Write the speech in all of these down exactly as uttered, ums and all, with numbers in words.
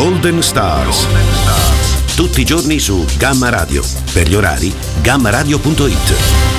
Golden Stars. Tutti i giorni su Gamma Radio. Per gli orari, gamma radio punto it.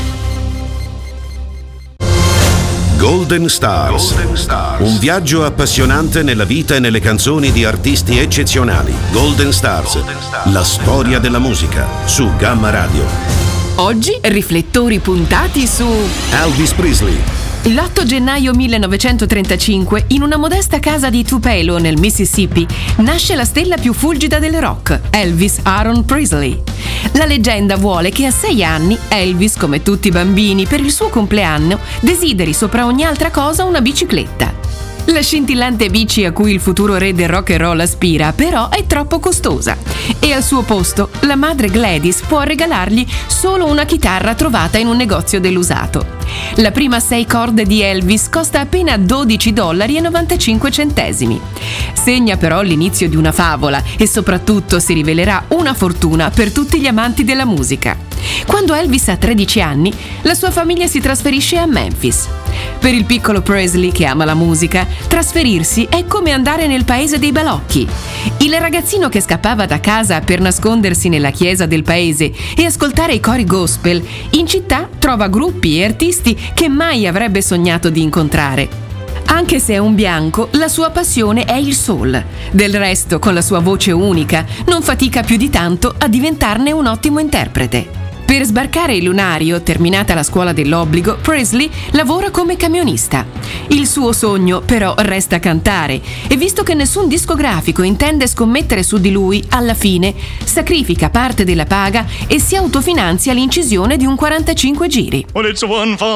Golden Stars. Golden Stars. Un viaggio appassionante nella vita e nelle canzoni di artisti eccezionali. Golden Stars. Golden Stars. La storia della musica su Gamma Radio. Oggi riflettori puntati su Elvis Presley. L'otto gennaio millenovecentotrentacinque, in una modesta casa di Tupelo, nel Mississippi, nasce la stella più fulgida del rock, Elvis Aaron Presley. La leggenda vuole che a sei anni Elvis, come tutti i bambini, per il suo compleanno, desideri sopra ogni altra cosa una bicicletta. La scintillante bici a cui il futuro re del rock and roll aspira, però, è troppo costosa e al suo posto la madre Gladys può regalargli solo una chitarra trovata in un negozio dell'usato. La prima sei corde di Elvis costa appena dodici dollari e novantacinque centesimi. Segna però l'inizio di una favola e soprattutto si rivelerà una fortuna per tutti gli amanti della musica. Quando Elvis ha tredici anni, la sua famiglia si trasferisce a Memphis. Per il piccolo Presley, che ama la musica, trasferirsi è come andare nel paese dei balocchi. Il ragazzino che scappava da casa per nascondersi nella chiesa del paese e ascoltare i cori gospel, in città trova gruppi e artisti che mai avrebbe sognato di incontrare. Anche se è un bianco, la sua passione è il soul. Del resto, con la sua voce unica, non fatica più di tanto a diventarne un ottimo interprete. Per sbarcare il lunario, terminata la scuola dell'obbligo, Presley lavora come camionista. Il suo sogno, però, resta cantare e visto che nessun discografico intende scommettere su di lui, alla fine sacrifica parte della paga e si autofinanzia l'incisione di un quarantacinque giri. Well, it's one